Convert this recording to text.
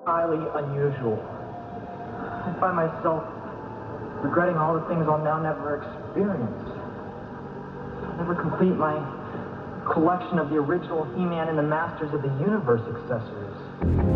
highly unusual. I find myself regretting all the things I'll now never experience. I'll never complete my collection of the original He-Man and the Masters of the Universe accessories.